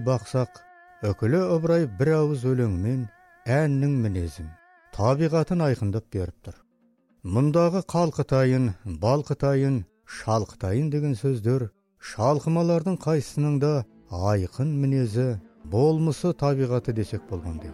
бақсақ, өкілі ыбырай бір ауыз өлеңмен әннің мінезін, табиғатын айқындап беріп тұр. Мұндағы қалқытайын, балқытайын, шалқытайын деген сөздер шалқымалардың қайсының да айқын мінезі, болмысы табиғаты десек болғандай.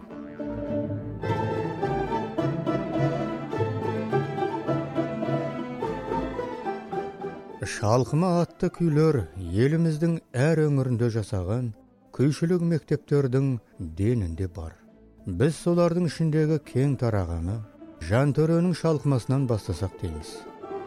Шалқыма атты күйлер еліміздің әр өңірінде жасаған күйшілік мектептердің денінде бар. Біз солардың ішіндегі кең тарағаны Жантөренің шалқымасынан бастасақ дейміз.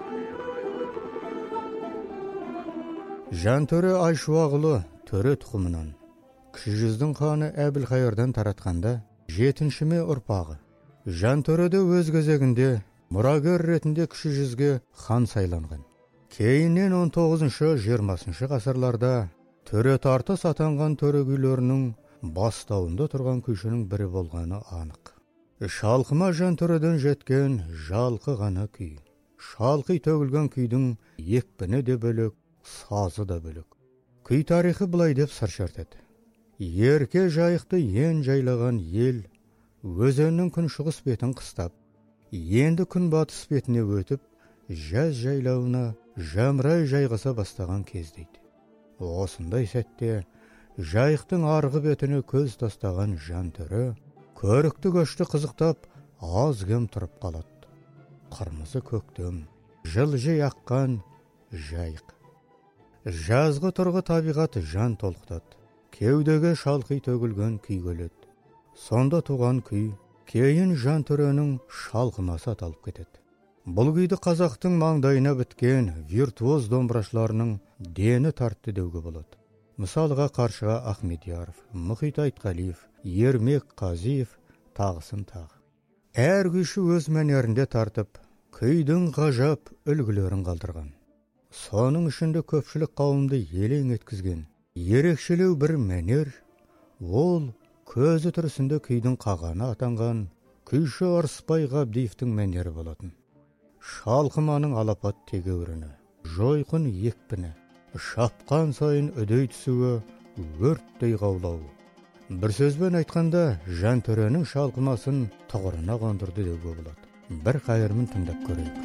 Жантөре Айшуағұлы төре тұқымынан, кіші жүздің ханы Әбілқайырдан таратқанда 7-ме ұрпағы. Жантөреде өз кезегінде мұрагер ретінде кіші жүзге хан сайланған. Кейіннен 19-20 ғасырларда төре тартыс атанған төре күйлерінің бастауында тұрған күйшінің бірі болғаны анық. Шалқыма Жантөреден жеткен жалқы ғана күй. Шалқи төгілген күйдің екпіні де бөлек, сазы да бөлек. Күй тарихы былай деп сыр шертеді. Ерке жайықты ен жайлаған ел, өзеннің күншығыс бетін қыстап, енді күнбатыс бетіне өтіп, жаз жайлауына жамырай жайғаса бастаған кездейді. Осындай сәтте жайықтың арғы бетіне көз тастаған Жантөре көрікті көшті қызықтап аз кем тұрып қалады. Қырмызы көктем, жылжи аққан жайық. Жазғы тұрғы табиғат жан толқытады. Кеудеге шалқи төгілген күй келеді. Сонда туған күй кейін Жантөренің шалқымасы аталып кетеді. Бұл күйді қазақтың маңдайына біткен виртуоз домбырашыларының дені тартты деуге болады. Мысалға Қаршыға Ахмедияров, Мұхит Айтқалиев, Ермек Қазиев, тағысын тағы. Әр күйші өз мәнерінде тартып, күйдің ғажап үлгілерін қалдырған. Соның ішінде көпшілік қауымды елең еткізген ерекшелеу бір мәнер, ол көзі тірісінде күйдің қағаны атанған күйші Ырысбай Ғабдиевтің мәнері болатын. Шалқыманың алапат тегеуріні, жойқын екпіні, шапқан сайын үдей түсуі, өрттей қаулауы. Бір сөзбен айтқанда, Жантөренің шалқымасын тұғырына қондырды деуге болады. Бір қайырмын тыңдап көрейік.